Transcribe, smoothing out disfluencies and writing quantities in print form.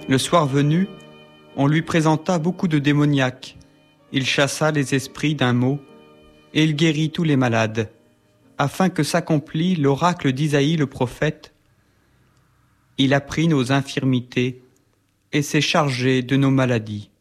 Le soir venu, on lui présenta beaucoup de démoniaques. Il chassa les esprits d'un mot, et il guérit tous les malades, afin que s'accomplît l'oracle d'Isaïe le prophète. Il a pris nos infirmités et s'est chargé de nos maladies.